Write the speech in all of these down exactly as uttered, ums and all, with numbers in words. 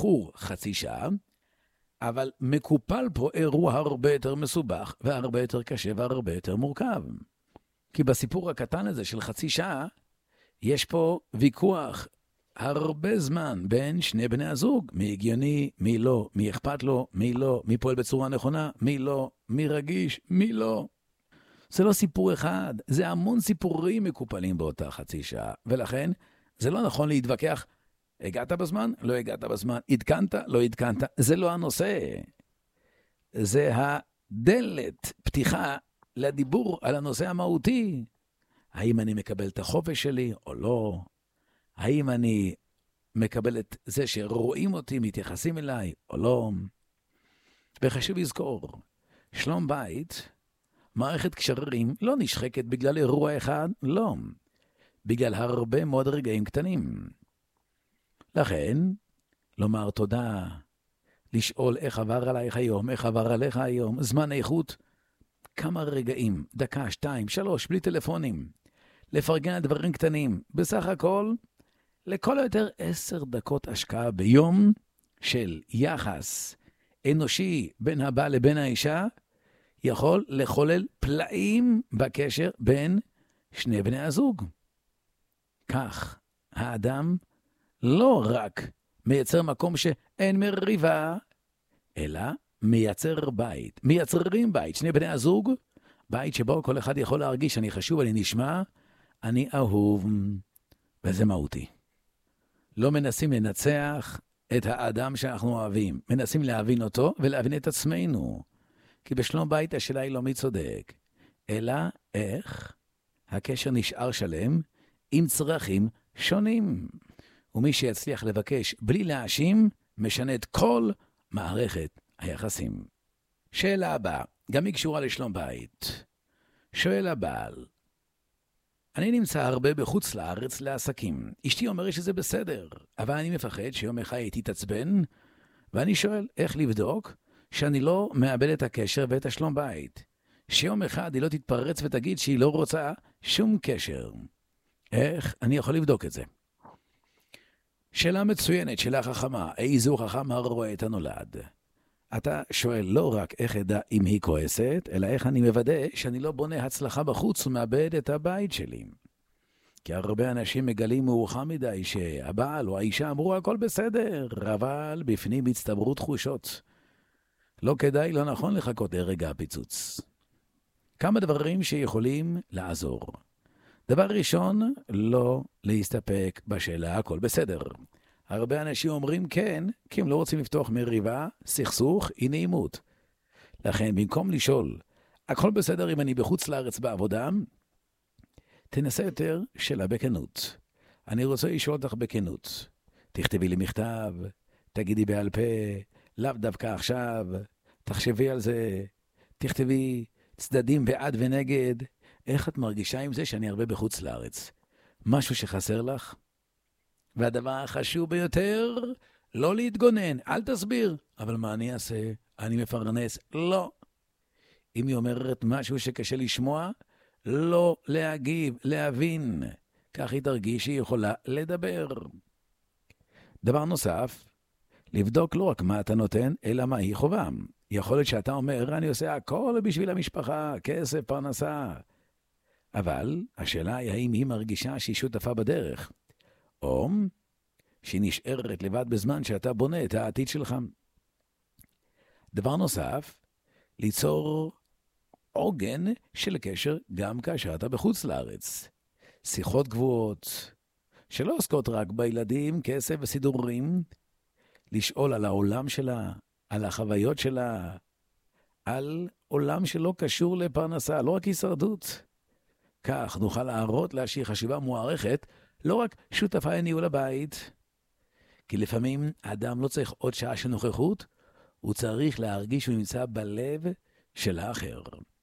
באיחור חצי שעה, אבל מקופל פה אירוע הרבה יותר מסובך, והרבה יותר קשה והרבה יותר מורכב. כי בסיפור הקטן הזה של חצי שעה, יש פה ויכוח הרבה זמן בין שני בני הזוג, מי הגיוני, מי לא, מי אכפת לו, מי לא, מי פועל בצורה נכונה, מי לא, מי רגיש, מי לא. זה לא סיפור אחד, זה המון סיפורים מקופלים באותה חצי שעה, ולכן זה לא נכון להתווכח, הגעת בזמן, לא הגעת בזמן, עדכנת, לא עדכנת, זה לא הנושא. זה הדלת, פתיחה לדיבור על הנושא המהותי. האם אני מקבל את החופש שלי או לא? האם אני מקבל את זה שרואים אותי, מתייחסים אליי או לא? וחשוב לזכור, שלום בית, מערכת קשרים לא נשחקת בגלל אירוע אחד, לא. בגלל הרבה מאוד רגעים קטנים. לכן, לומר תודה, לשאול איך עבר עלייך היום, איך עבר עליך היום, זמן איכות, כמה רגעים, דקה, שתיים, שלוש, בלי טלפונים, לפרגן דברים קטנים, בסך הכל, לכל היותר עשר דקות השקעה ביום של יחס אנושי בין הבא לבין האישה, יכול לחולל פלאים בקשר בין שני בני הזוג. כך, האדם לא רק מייצר מקום שאין מריבה, אלא מייצר בית. מייצרים בית, שני בני הזוג, בית שבו כל אחד יכול להרגיש אני חשוב, אני נשמע, אני אהוב, וזה מהותי. לא מנסים לנצח את האדם שאנחנו אוהבים, מנסים להבין אותו ולהבין את עצמנו. כי בשלום בית השאלה היא לא מי צודק, אלא איך הקשר נשאר שלם עם צרכים שונים. ומי שיצליח לבקש בלי להאשים, משנה את כל מערכת היחסים. שאלה הבאה, גם היא קשורה לשלום בית. שואל הבעל, אני נמצא הרבה בחוץ לארץ לעסקים. אשתי אומרת שזה בסדר, אבל אני מפחד שיום אחד היא תתעצבן, ואני שואל איך לבדוק שאני לא מאבד את הקשר ואת השלום בית. שיום אחד היא לא תתפרץ ותגיד שהיא לא רוצה שום קשר. איך אני יכול לבדוק את זה? שאלה מצוינת, שאלה חכמה. איזו חכם הרואה את הנולד. אתה שואל לא רק איך אדע אם היא כועסת, אלא איך אני מוודא שאני לא בונה הצלחה בחוץ ומאבד את הבית שלי. כי הרבה אנשים מגלים מאוחר מדי שהבעל או האישה אמרו הכל בסדר, אבל בפנים הצטברו תחושות. לא כדאי, לא נכון לחכות לרגע הפיצוץ. כמה דברים שיכולים לעזור. דבר ראשון, לא להסתפק בשאלה הכל בסדר. הרבה אנשים אומרים כן, כי הם לא רוצים לפתוח מריבה, סכסוך, אי נעימות. לכן, במקום לשאול, הכל בסדר אם אני בחוץ לארץ בעבודה, תנסה יותר שאלה בכנות. אני רוצה לשאול אותך בכנות. תכתבי לי מכתב, תגידי בעל פה, לאו דווקא עכשיו, תחשבי על זה, תכתבי צדדים בעד ונגד, איך את מרגישה עם זה שאני הרבה בחוץ לארץ? משהו שחסר לך? והדבר החשוב ביותר, לא להתגונן, אל תסביר. אבל מה אני אעשה? אני מפרנס? לא. אם היא אומרת משהו שקשה לשמוע, לא להגיב, להבין. כך היא תרגיש שהיא יכולה לדבר. דבר נוסף, לבדוק לא רק מה אתה נותן, אלא מה היא חובה. יכול להיות שאתה אומר, אני עושה הכל בשביל המשפחה, כסף, פרנסה. אבל השאלה היא האם היא מרגישה שהיא שותפה בדרך, או שהיא נשארת לבד בזמן שאתה בונה את העתיד שלך. דבר נוסף, ליצור עוגן של קשר גם כאשר אתה בחוץ לארץ. שיחות גבוהות, שלא עוסקות רק בילדים, כסף וסידורים, לשאול על העולם שלה, על החוויות שלה, על עולם שלא קשור לפרנסה, לא רק הישרדות. כך נוכל להראות לה שהיא חשיבה מוערכת, לא רק שותפה לניהול הבית. כי לפעמים האדם לא צריך עוד שעה של נוכחות, הוא צריך להרגיש שהוא נמצא בלב של האחר.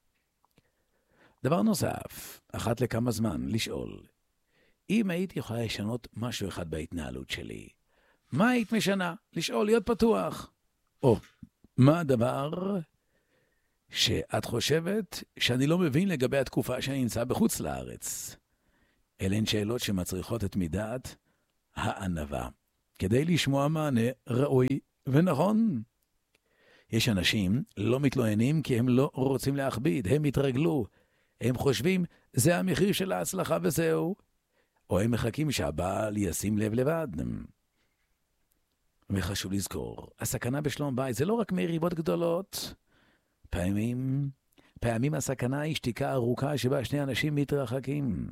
דבר נוסף, אחת לכמה זמן, לשאול, אם הייתי יכולה לשנות משהו אחד בהתנהלות שלי, מה היית משנה? לשאול, להיות פתוח. או, מה הדבר שאת חושבת שאני לא מבין לגבי התקופה שאני נמצא בחוץ לארץ? אלה הן שאלות שמצריכות את מידת הענווה. כדי לשמוע מענה ראוי ונכון. יש אנשים לא מתלוננים כי הם לא רוצים להכביד, הם התרגלו, הם חושבים זה המחיר של ההצלחה וזהו, או הם מחכים שהבעל ישים לב לבד. וחשוב לזכור, הסכנה בשלום בית זה לא רק מריבות גדולות, פעמים, פעמים הסכנה היא שתיקה ארוכה שבה שני אנשים מתרחקים.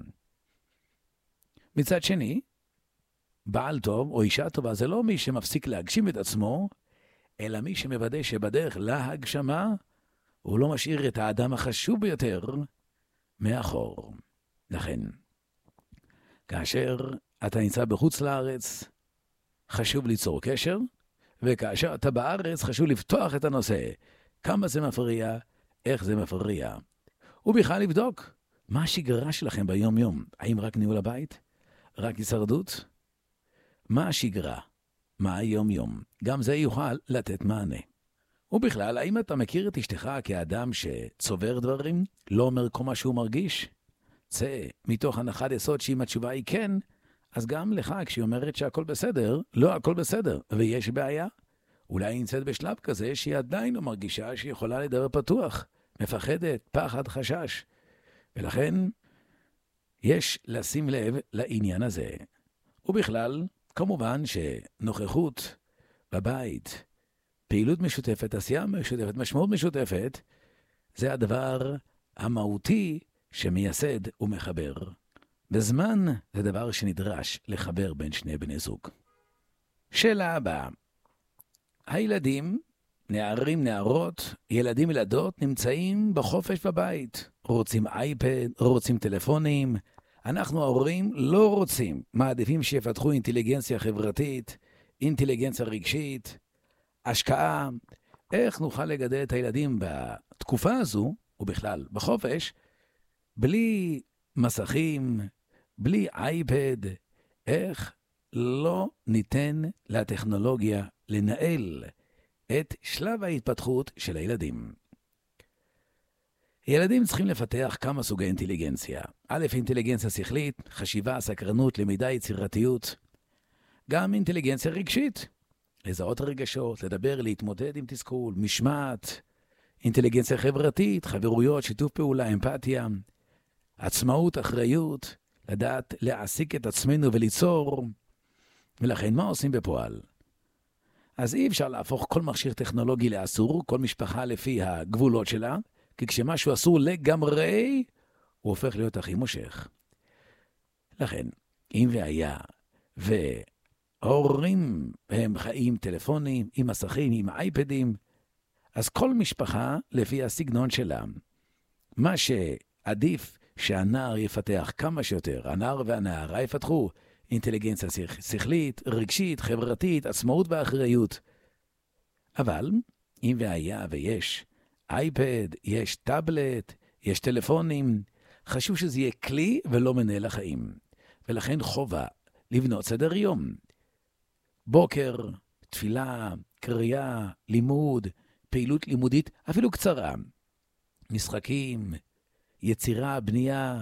מצד שני, בעל טוב או אישה טובה זה לא מי שמפסיק להגשים את עצמו, אלא מי שמוודא שבדרך להגשמה הוא לא משאיר את האדם החשוב ביותר מאחור. לכן, כאשר אתה נמצא בחוץ לארץ, חשוב ליצור קשר, וכאשר אתה בארץ חשוב לפתוח את הנושא, כמה זה מפריע, איך זה מפריע, ובכלל לבדוק מה השגרה שלכם ביום יום. האם רק ניהול הבית? רק הישרדות? מה השגרה? מה היום יום? גם זה יוכל לתת מענה. ובכלל, האם אתה מכיר את אשתך כאדם שצובר דברים, לא אומר כל מה שהוא מרגיש? צא מתוך הנחת יסוד שאם התשובה היא כן, אז גם לך כשהיא אומרת שהכל בסדר, לא הכל בסדר, ויש בעיה. אולי היא נמצאת בשלב כזה שהיא עדיין לא מרגישה שהיא יכולה לדבר פתוח, מפחדת, פחד, חשש. ולכן יש לשים לב לעניין הזה. ובכלל, כמובן שנוכחות בבית, פעילות משותפת, עשייה משותפת, משמעות משותפת, זה הדבר המהותי שמייסד ומחבר. בזמן זה דבר שנדרש לחבר בין שני בני זוג. שאלה הבאה. הילדים, נערים, נערות, ילדים, ילדות, נמצאים בחופש בבית. רוצים אייפד, רוצים טלפונים. אנחנו ההורים לא רוצים. מעדיפים שיפתחו אינטליגנציה חברתית, אינטליגנציה רגשית, השקעה. איך נוכל לגדל את הילדים בתקופה הזו, ובכלל בחופש, בלי מסכים, בלי אייפד? איך לא ניתן לטכנולוגיה לנהל את שלב ההתפתחות של הילדים? ילדים צריכים לפתח כמה סוגי אינטליגנציה. א', אינטליגנציה שכלית, חשיבה, סקרנות, למידה, יצירתיות. גם אינטליגנציה רגשית. לזהות הרגשות, לדבר, להתמודד עם תסכול, משמעת. אינטליגנציה חברתית, חברויות, שיתוף פעולה, אמפתיה. עצמאות, אחריות, לדעת להעסיק את עצמנו וליצור. ולכן מה עושים בפועל? אז אי אפשר להפוך כל מכשיר טכנולוגי לאסור, כל משפחה לפי הגבולות שלה, כי כשמשהו אסור לגמרי, הוא הופך להיות הכי מושך. לכן, אם והיה, והורים הם חיים טלפונים, עם מסכים, עם אייפדים, אז כל משפחה לפי הסגנון שלה. מה שעדיף שהנער יפתח כמה שיותר, הנער והנערה יפתחו אינטליגנציה שכלית, רגשית, חברתית, עצמאות ואחריות. אבל, אם והיה ויש אייפד, יש טאבלט, יש טלפונים, חשוב שזה יהיה כלי ולא מנהל החיים. ולכן חובה לבנות סדר יום. בוקר, תפילה, קריאה, לימוד, פעילות לימודית, אפילו קצרה. משחקים, יצירה, בנייה,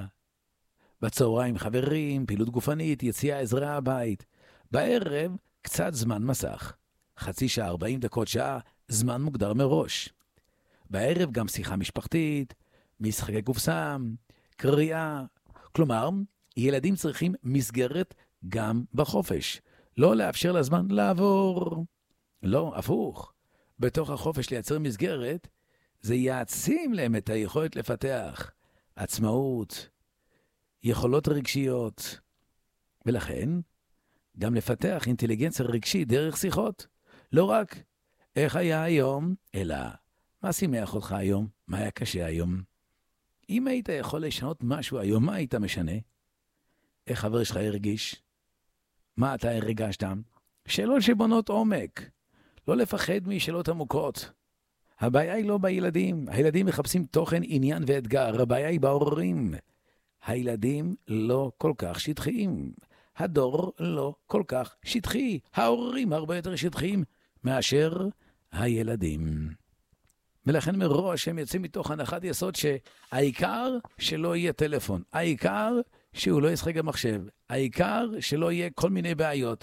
בצהריים חברים, פעילות גופנית, יציאה, עזרה הבית. בערב, קצת זמן מסך. חצי שעה, ארבעים דקות, שעה, זמן מוגדר מראש. בערב גם שיחה משפחתית, משחקי קופסה, קריאה. כלומר, ילדים צריכים מסגרת גם בחופש. לא לאפשר לזמן לעבור. לא, הפוך. בתוך החופש לייצר מסגרת, זה יעצים להם את היכולת לפתח עצמאות, יכולות רגשיות. ולכן, גם לפתח אינטליגנציה רגשית דרך שיחות. לא רק איך היה היום, אלא מה שימח אותך היום, מה היה קשה היום. אם היית יכול לשנות משהו היום, מה היית משנה? איך חבר שלך הרגיש? מה אתה הרגשת? שאלות שבונות עומק. לא לפחד משאלות עמוקות. הבעיה היא לא בילדים. הילדים מחפשים תוכן, עניין ואתגר. הבעיה היא בהורים. הילדים לא כל כך שטחיים. הדור לא כל כך שטחי. ההורים הרבה יותר שטחיים מאשר הילדים. ולכן מראש הם יוצאים מתוך הנחת יסוד שהעיקר שלא יהיה טלפון. העיקר שהוא לא ישחק במחשב. העיקר שלא יהיה כל מיני בעיות.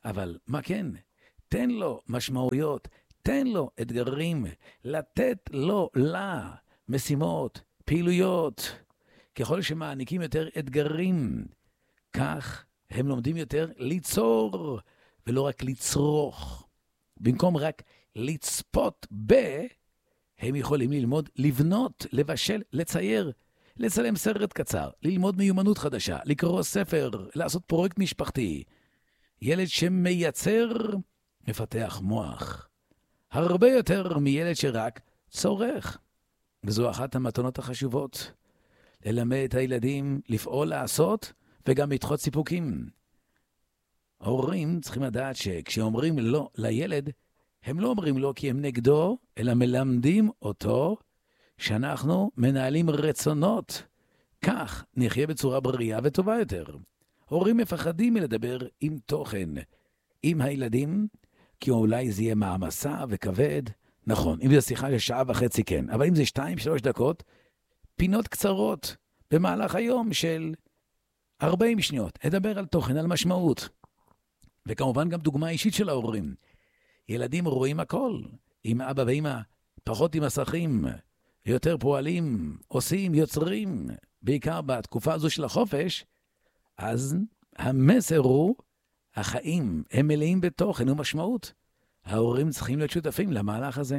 אבל מה כן? תן לו משמעויות, תן לו אתגרים, לתת לו, לה, משימות, פעילויות. ככל שמעניקים יותר אתגרים, כך הם לומדים יותר ליצור, ולא רק לצרוך. במקום רק לצפות ב, הם יכולים ללמוד לבנות, לבשל, לצייר, לצלם סרט קצר, ללמוד מיומנות חדשה, לקרוא ספר, לעשות פרויקט משפחתי. ילד שמייצר, מפתח מוח. הרבה יותר מילד שרק צורך. וזו אחת המתנות החשובות. ללמד את הילדים לפעול, לעשות, וגם לדחות סיפוקים. ההורים צריכים לדעת שכשאומרים לא לילד, הם לא אומרים לא כי הם נגדו, אלא מלמדים אותו שאנחנו מנהלים רצונות. כך נחיה בצורה בריאה וטובה יותר. הורים מפחדים מלדבר עם תוכן, עם הילדים, כי אולי זה יהיה מעמסה וכבד. נכון, אם זו שיחה של שעה וחצי כן, אבל אם זה שתיים, שלוש דקות, פינות קצרות במהלך היום של ארבעים שניות. אדבר על תוכן, על משמעות. וכמובן גם דוגמה אישית של ההורים. ילדים רואים הכל, עם אבא ואמא, פחות עם מסכים, יותר פועלים, עושים, יוצרים, בעיקר בתקופה הזו של החופש, אז המסר הוא, החיים הם מלאים בתוכן ומשמעות. ההורים צריכים להיות שותפים למהלך הזה.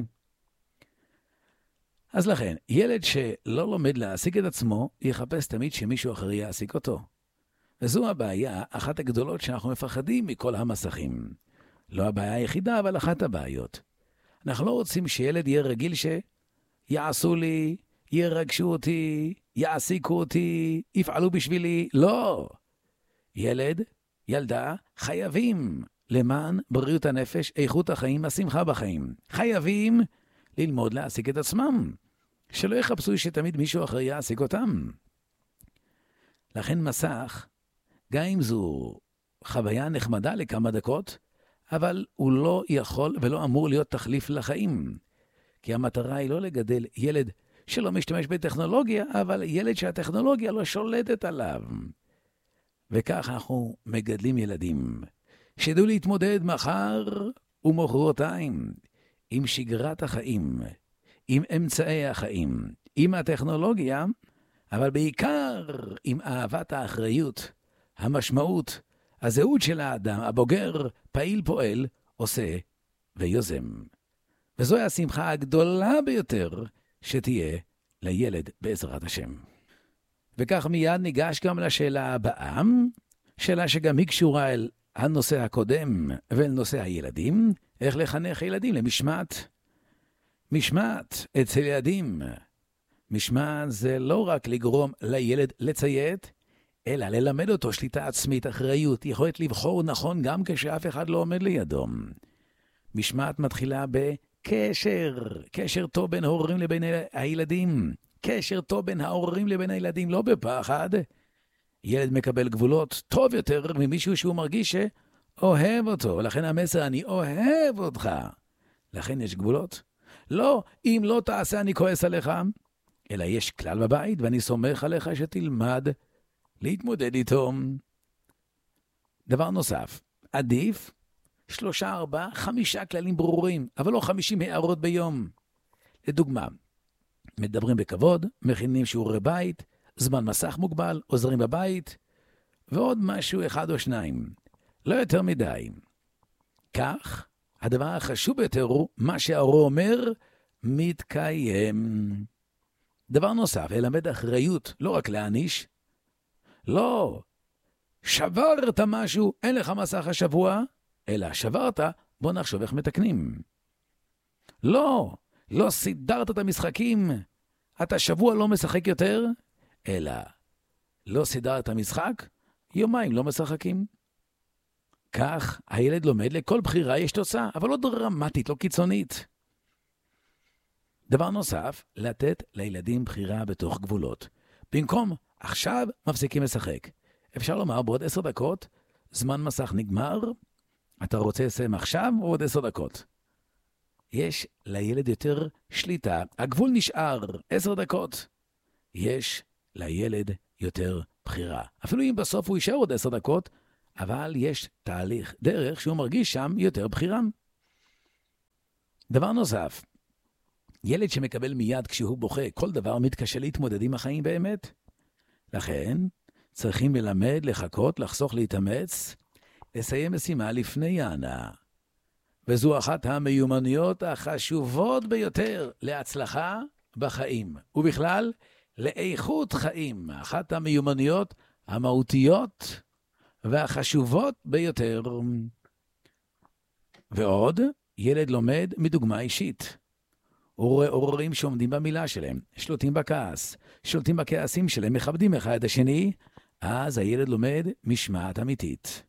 אז לכן, ילד שלא לומד להשיג את עצמו, יחפש תמיד שמישהו אחר יעסיק אותו. וזו הבעיה, אחת הגדולות שאנחנו מפחדים מכל המסכים. לא הבעיה היחידה, אבל אחת הבעיות. אנחנו לא רוצים שילד יהיה רגיל שיעשו לי, ירגשו אותי, יעסיקו אותי, יפעלו בשבילי. לא. ילד, ילדה, חייבים למען בריאות הנפש, איכות החיים, השמחה בחיים. חייבים ללמוד להעסיק את עצמם. שלא יחפשו שתמיד מישהו אחר יעסיק אותם. לכן מסך, גם אם זו חוויה נחמדה לכמה דקות, אבל הוא לא יכול ולא אמור להיות תחליף לחיים. כי המטרה היא לא לגדל ילד שלא משתמש בטכנולוגיה, אבל ילד שהטכנולוגיה לא שולטת עליו. וכך אנחנו מגדלים ילדים שידעו להתמודד מחר ומחרתיים עם שגרת החיים, עם אמצעי החיים, עם הטכנולוגיה, אבל בעיקר עם אהבת האחריות, המשמעות, הזהות של האדם, הבוגר, פעיל פועל, עושה ויוזם. וזוהי השמחה הגדולה ביותר שתהיה לילד בעזרת השם. וכך מיד ניגש גם לשאלה הבאה, שאלה שגם היא קשורה אל הנושא הקודם ואל נושא הילדים, איך לחנך ילדים למשמעת. משמעת אצל ילדים. משמעת זה לא רק לגרום לילד לציית, אלא ללמד אותו שליטה עצמית, אחריות, יכולת לבחור נכון גם כשאף אחד לא עומד לידו. משמעת מתחילה בקשר, קשר טוב בין ההורים לבין הילדים, קשר טוב בין ההורים לבין הילדים, לא בפחד. ילד מקבל גבולות טוב יותר ממישהו שהוא מרגיש שאוהב אותו, לכן המסר אני אוהב אותך. לכן יש גבולות. לא, אם לא תעשה אני כועס עליך, אלא יש כלל בבית ואני סומך עליך שתלמד להתמודד איתו. דבר נוסף, עדיף שלושה, ארבעה, חמישה כללים ברורים, אבל לא חמישים הערות ביום. לדוגמה, מדברים בכבוד, מכינים שיעורי בית, זמן מסך מוגבל, עוזרים בבית, ועוד משהו אחד או שניים. לא יותר מדי. כך, הדבר החשוב ביותר הוא מה שההורה אומר, מתקיים. דבר נוסף, ללמד אחריות, לא רק להעניש. לא, שברת משהו, אין לך מסך השבוע, אלא שברת, בוא נחשוב איך מתקנים. לא, לא סידרת את המשחקים, אתה שבוע לא משחק יותר, אלא לא סידרת את המשחק, יומיים לא משחקים. כך הילד לומד, לכל בחירה יש תוצאה, אבל לא דרמטית, לא קיצונית. דבר נוסף, לתת לילדים בחירה בתוך גבולות. במקום, עכשיו מפסיקים לשחק. אפשר לומר, בעוד עשר דקות, זמן מסך נגמר, אתה רוצה לסיים עכשיו או עוד עשר דקות? יש לילד יותר שליטה, הגבול נשאר עשר דקות. יש לילד יותר בחירה. אפילו אם בסוף הוא יישאר עוד עשר דקות, אבל יש תהליך דרך שהוא מרגיש שם יותר בחירם. דבר נוסף, ילד שמקבל מיד כשהוא בוכה, כל דבר מתקשה להתמודד עם החיים באמת. לכן צריכים ללמד, לחכות, לחסוך, להתאמץ, לסיים משימה לפני ההנאה. וזו אחת המיומנויות החשובות ביותר להצלחה בחיים, ובכלל לאיכות חיים, אחת המיומנויות המהותיות והחשובות ביותר. ועוד, ילד לומד מדוגמה אישית. הוא רואה הורים שעומדים במילה שלהם, שולטים בכעס, שולטים בכעסים שלהם, מכבדים אחד את השני, אז הילד לומד משמעת אמיתית.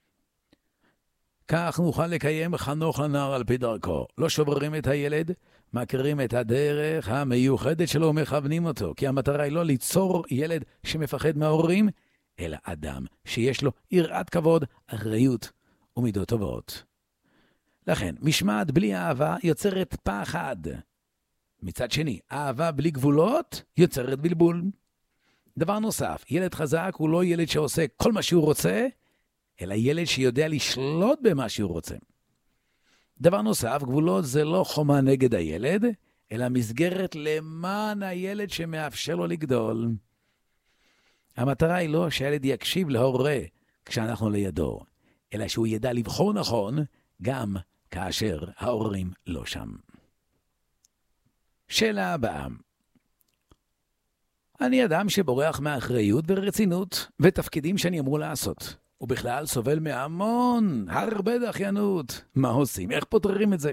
כך נוכל לקיים חנוך לנער על פי דרכו. לא שוברים את הילד, מכירים את הדרך המיוחדת שלו ומכוונים אותו, כי המטרה היא לא ליצור ילד שמפחד מההורים, אלא אדם שיש לו יראת כבוד, אחריות ומידות טובות. לכן, משמעת בלי אהבה יוצרת פחד. מצד שני, אהבה בלי גבולות יוצרת בלבול. דבר נוסף, ילד חזק הוא לא ילד שעושה כל מה שהוא רוצה, אלא ילד שיודע לשלוט במה שהוא רוצה. דבר נוסף, גבולות זה לא חומה נגד הילד, אלא מסגרת למען הילד שמאפשר לו לגדול. המטרה היא לא שהילד יקשיב להורה כשאנחנו לידו, אלא שהוא ידע לבחור נכון גם כאשר ההורים לא שם. שאלה הבאה. אני אדם שבורח מאחריות ורצינות ותפקידים שאני אמור לעשות. ובכלל סובל מהמון, הרבה דחיינות. מה עושים? איך פותרים את זה?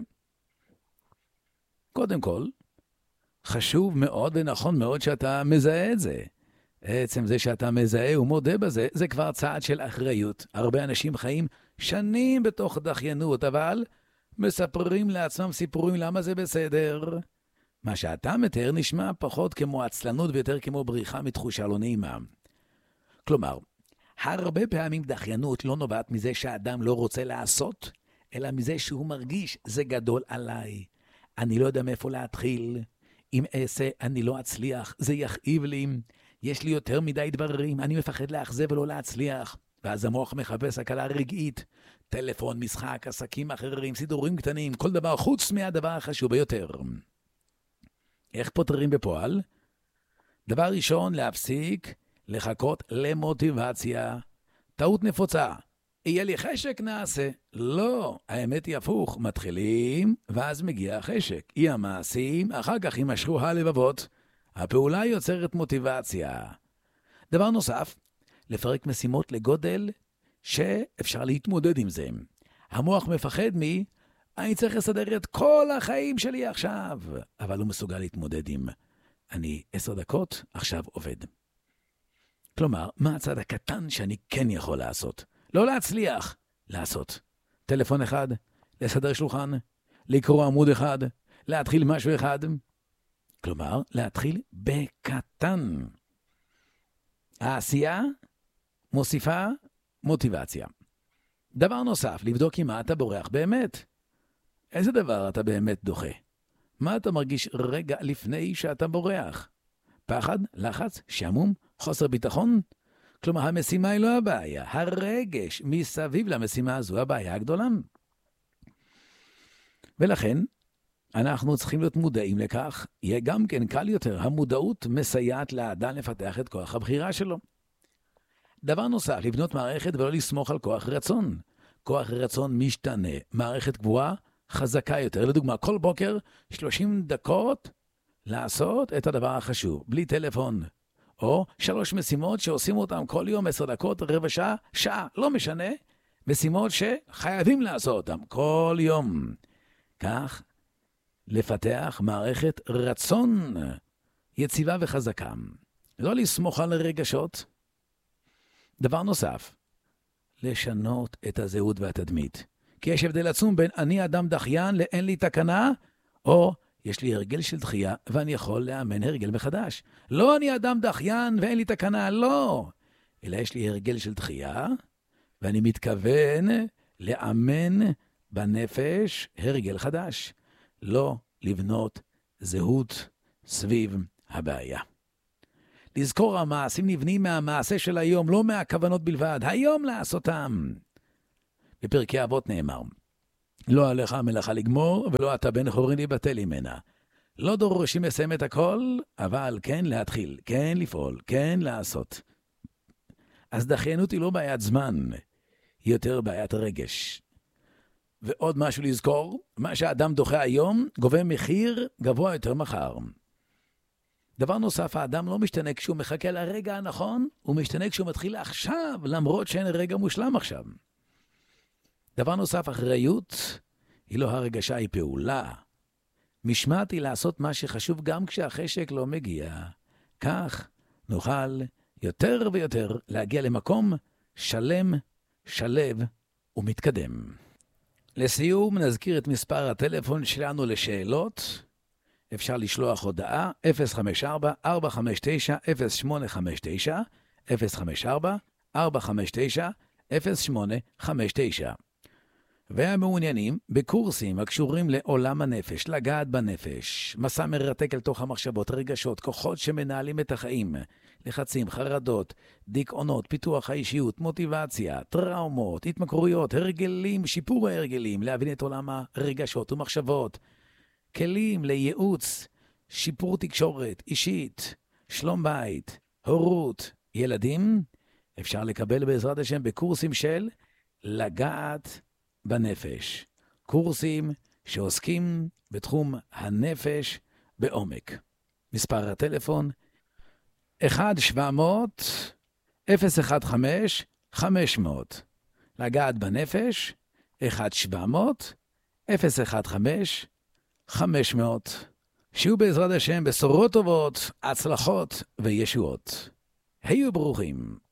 קודם כל, חשוב מאוד ונכון מאוד שאתה מזהה את זה. עצם זה שאתה מזהה ומודה בזה, זה כבר צעד של אחריות. הרבה אנשים חיים שנים בתוך דחיינות, אבל מספרים לעצמם סיפורים למה זה בסדר. מה שאתה מתאר נשמע פחות כמו עצלנות ויותר כמו בריחה מתחושה לא נעימה. כלומר, הרבה פעמים דחיינות לא נובעת מזה שהאדם לא רוצה לעשות, אלא מזה שהוא מרגיש, זה גדול עליי. אני לא יודע מאיפה להתחיל. אם אעשה, אני לא אצליח, זה יכאיב לי. יש לי יותר מדי דברים, אני מפחד לאכזב ולא להצליח. ואז המוח מחפש הקלה רגעית, טלפון, משחק, עסקים אחרים, סידורים קטנים, כל דבר חוץ מהדבר החשוב ביותר. איך פותרים בפועל? דבר ראשון, להפסיק, לחכות למוטיבציה. טעות נפוצה. יהיה לי חשק, נעשה. לא, האמת היא הפוך. מתחילים, ואז מגיע החשק. אי המעשים, אחר כך יימשכו הלבבות. הפעולה יוצרת מוטיבציה. דבר נוסף, לפרק משימות לגודל שאפשר להתמודד עם זה. המוח מפחד מי? אני צריך לסדר את כל החיים שלי עכשיו. אבל הוא מסוגל להתמודד עם אני עשר דקות, עכשיו עובד. כלומר, מה הצד הקטן שאני כן יכול לעשות? לא להצליח, לעשות. טלפון אחד, לסדר שלוחן, לקרוא עמוד אחד, להתחיל משהו אחד. כלומר, להתחיל בקטן. העשייה מוסיפה מוטיבציה. דבר נוסף, לבדוק עם מה אתה בורח באמת. איזה דבר אתה באמת דוחה? מה אתה מרגיש רגע לפני שאתה בורח? פחד, לחץ, שעמום, חוסר ביטחון? כלומר, המשימה היא לא הבעיה. הרגש מסביב למשימה הזו הבעיה הגדולה. ולכן, אנחנו צריכים להיות מודעים לכך. יהיה גם כן קל יותר. המודעות מסייעת לאדם לפתח את כוח הבחירה שלו. דבר נוסף, לבנות מערכת ולא לסמוך על כוח רצון. כוח רצון משתנה. מערכת גבוהה, חזקה יותר. לדוגמה, כל בוקר שלושים דקות לעשות את הדבר החשוב, בלי טלפון. או שלוש משימות שעושים אותם כל יום, עשר דקות, רבע שעה, שעה, לא משנה. משימות שחייבים לעשות אותם כל יום. כך, לפתח מערכת רצון יציבה וחזקה. לא לסמוך על רגשות. דבר נוסף, לשנות את הזהות והתדמית. כי יש הבדל עצום בין אני אדם דחיין לאין לי תקנה, או יש לי הרגל של דחייה ואני יכול לאמן הרגל מחדש. לא אני אדם דחיין ואין לי תקנה, לא. אלא יש לי הרגל של דחייה, ואני מתכוון לאמן בנפש הרגל חדש. לא לבנות זהות סביב הבעיה. לזכור המעשים נבנים מהמעשה של היום, לא מהכוונות בלבד. היום לעשותם. בפרקי אבות נאמר, לא עליך המלאכה לגמור, ולא אתה בן חורין להיבטל ממנה. לא דורשים לסיים את הכל, אבל כן להתחיל, כן לפעול, כן לעשות. אז דחיינות היא לא בעיית זמן, היא יותר בעיית רגש. ועוד משהו לזכור, מה שהאדם דוחה היום, גובה מחיר גבוה יותר מחר. דבר נוסף, האדם לא משתנה כשהוא מחכה לרגע הנכון, הוא משתנה כשהוא מתחיל עכשיו, למרות שאין רגע מושלם עכשיו. דבר נוסף, אחריות היא לא הרגשה, היא פעולה. משמעת היא לעשות מה שחשוב גם כשהחשק לא מגיע. כך נוכל יותר ויותר להגיע למקום שלם, שלב ומתקדם. לסיום נזכיר את מספר הטלפון שלנו לשאלות. אפשר לשלוח הודעה אפס חמש ארבע ארבע חמש תשע אפס שמונה חמש תשע, אפס חמש ארבע ארבע חמש תשע אפס שמונה חמש תשע. והמעוניינים בקורסים הקשורים לעולם הנפש, לגעת בנפש, מסע מרתק אל תוך המחשבות, רגשות, כוחות שמנהלים את החיים, לחצים, חרדות, דיכאונות, פיתוח האישיות, מוטיבציה, טראומות, התמכרויות, הרגלים, שיפור ההרגלים, להבין את עולם הרגשות ומחשבות, כלים לייעוץ, שיפור תקשורת אישית, שלום בית, הורות, ילדים, אפשר לקבל בעזרת השם בקורסים של לגעת בנפש. קורסים שעוסקים בתחום הנפש בעומק. מספר הטלפון אחד שבע מאות אפס אחת חמש חמש מאות. לגעת בנפש אחד שבע מאות אפס אחת חמש חמש מאות. שיהיו בעזרת השם בשורות טובות, הצלחות וישועות. היו ברוכים.